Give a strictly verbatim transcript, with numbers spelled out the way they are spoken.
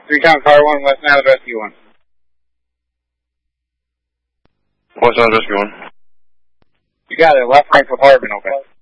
Three-town car one, West Nile Rescue one. West Nile Rescue one. You got it, left rank apartment open.